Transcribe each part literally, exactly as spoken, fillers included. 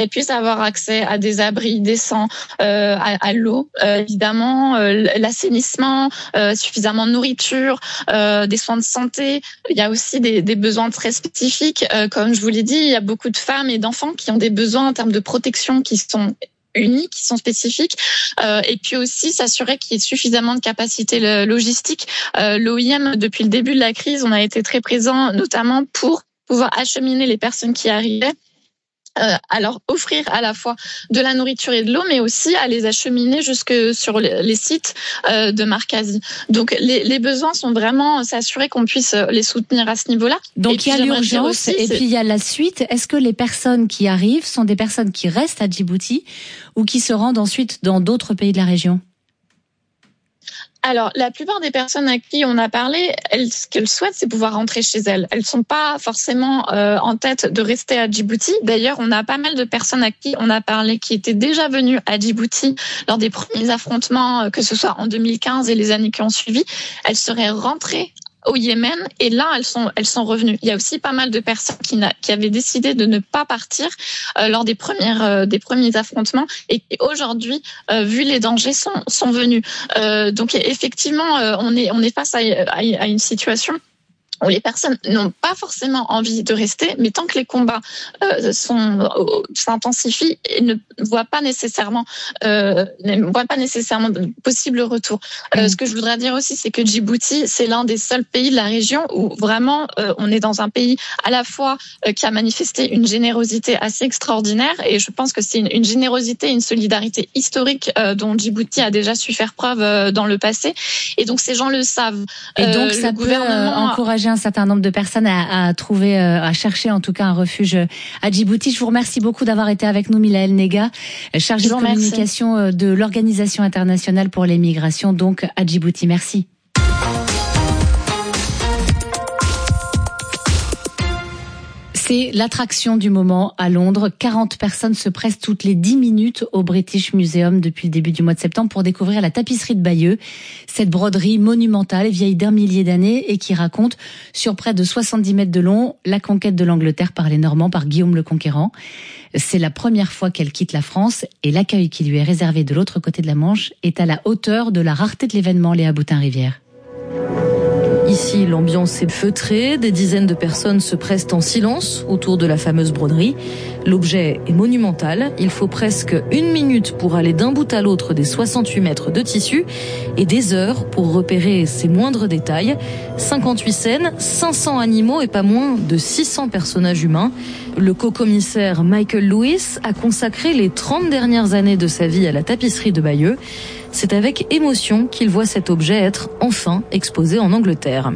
qu'elles puissent avoir accès à des abris décents, euh, à, à l'eau, euh, évidemment, euh, l'assainissement, euh, suffisamment de nourriture, euh, des soins de santé. Il y a aussi des, des besoins très spécifiques. Euh, comme je vous l'ai dit, il y a beaucoup de femmes et d'enfants qui ont des besoins en termes de protection qui sont uniques, qui sont spécifiques, euh, et puis aussi s'assurer qu'il y ait suffisamment de capacité logistique. Euh, L'O I M, depuis le début de la crise, on a été très présent, notamment pour pouvoir acheminer les personnes qui arrivaient. Euh, alors offrir à la fois de la nourriture et de l'eau, mais aussi à les acheminer jusque sur les sites euh, de Markazi. Donc les, les besoins sont vraiment s'assurer qu'on puisse les soutenir à ce niveau-là. Donc il y a l'urgence et puis il y a la suite. Est-ce que les personnes qui arrivent sont des personnes qui restent à Djibouti ou qui se rendent ensuite dans d'autres pays de la région ? Alors, la plupart des personnes à qui on a parlé, elles, ce qu'elles souhaitent, c'est pouvoir rentrer chez elles. Elles sont pas forcément euh, en tête de rester à Djibouti. D'ailleurs, on a pas mal de personnes à qui on a parlé qui étaient déjà venues à Djibouti lors des premiers affrontements, que ce soit en deux mille quinze et les années qui ont suivi. Elles seraient rentrées au Yémen et là elles sont elles sont revenues. Il y a aussi pas mal de personnes qui, n'a, qui avaient décidé de ne pas partir euh, lors des premières euh, des premiers affrontements et qui aujourd'hui euh, vu les dangers sont sont venus. Euh, donc effectivement euh, on est on est face à, à, à une situation où les personnes n'ont pas forcément envie de rester, mais tant que les combats euh, sont euh, s'intensifient, ils ne voient pas nécessairement euh, ne voient pas nécessairement de possible retour. Euh, mmh. Ce que je voudrais dire aussi, c'est que Djibouti, c'est l'un des seuls pays de la région où vraiment euh, on est dans un pays à la fois euh, qui a manifesté une générosité assez extraordinaire, et je pense que c'est une, une générosité, une solidarité historique euh, dont Djibouti a déjà su faire preuve euh, dans le passé, et donc ces gens le savent. Et donc euh, ça peut gouvernement... encourager un certain nombre de personnes à, à trouver, à chercher en tout cas un refuge à Djibouti. Je vous remercie beaucoup d'avoir été avec nous, Milaëlle Nega, chargée de communication de l'Organisation internationale pour les migrations, donc à Djibouti. Merci. C'est l'attraction du moment à Londres. quarante personnes se pressent toutes les dix minutes au British Museum depuis le début du mois de septembre pour découvrir la tapisserie de Bayeux. Cette broderie monumentale, vieille d'un millier d'années et qui raconte, sur près de soixante-dix mètres de long, la conquête de l'Angleterre par les Normands, par Guillaume le Conquérant. C'est la première fois qu'elle quitte la France et l'accueil qui lui est réservé de l'autre côté de la Manche est à la hauteur de la rareté de l'événement, Léa Boutin-Rivière. Ici, l'ambiance est feutrée, des dizaines de personnes se pressent en silence autour de la fameuse broderie. L'objet est monumental, il faut presque une minute pour aller d'un bout à l'autre des soixante-huit mètres de tissu et des heures pour repérer ses moindres détails. cinquante-huit scènes, cinq cents animaux et pas moins de six cents personnages humains. Le co-commissaire Michael Lewis a consacré les trente dernières années de sa vie à la tapisserie de Bayeux. C'est avec émotion qu'il voit cet objet être enfin exposé en Angleterre.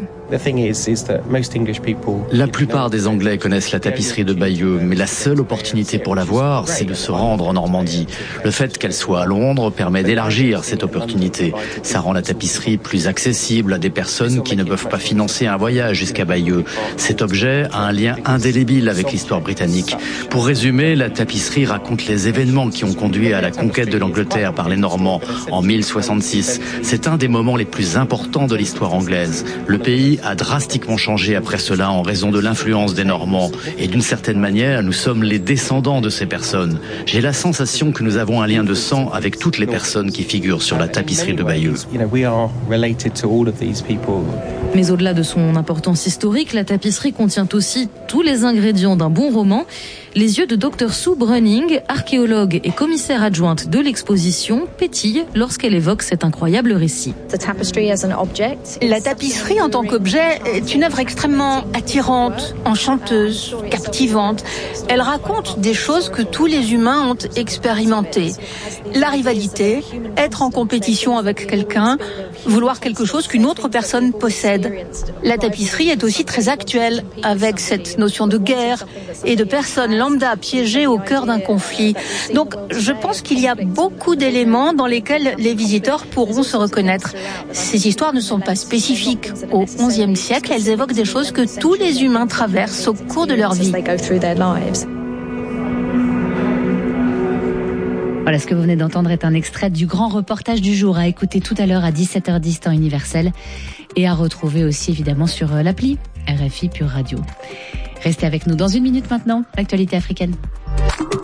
La plupart des Anglais connaissent la tapisserie de Bayeux, mais la seule opportunité pour la voir, c'est de se rendre en Normandie. Le fait qu'elle soit à Londres permet d'élargir cette opportunité. Ça rend la tapisserie plus accessible à des personnes qui ne peuvent pas financer un voyage jusqu'à Bayeux. Cet objet a un lien indélébile avec l'histoire britannique. Pour résumer, la tapisserie raconte les événements qui ont conduit à la conquête de l'Angleterre par les Normands en mille soixante-six. C'est un des moments les plus importants de l'histoire anglaise. Le pays a drastiquement changé après cela en raison de l'influence des Normands. Et d'une certaine manière, nous sommes les descendants de ces personnes. J'ai la sensation que nous avons un lien de sang avec toutes les personnes qui figurent sur la tapisserie de Bayeux. Mais au-delà de son importance historique, la tapisserie contient aussi tous les ingrédients d'un bon roman. Les yeux de Docteur Sue Brunning, archéologue et commissaire adjointe de l'exposition, pétillent lorsqu'elle évoque cet incroyable récit. La tapisserie en tant qu'objet est une œuvre extrêmement attirante, enchanteuse, captivante. Elle raconte des choses que tous les humains ont expérimentées. La rivalité, être en compétition avec quelqu'un, vouloir quelque chose qu'une autre personne possède. La tapisserie est aussi très actuelle, avec cette notion de guerre et de personnes lambda piégées au cœur d'un conflit. Donc, je pense qu'il y a beaucoup d'éléments dans lesquels les visiteurs pourront se reconnaître. Ces histoires ne sont pas spécifiques au onzième siècle, elles évoquent des choses que tous les humains traversent au cours de leur vie. Voilà, ce que vous venez d'entendre est un extrait du grand reportage du jour à écouter tout à l'heure à dix-sept heures dix temps universel et à retrouver aussi évidemment sur l'appli R F I Pure Radio. Restez avec nous dans une minute maintenant, l'actualité africaine.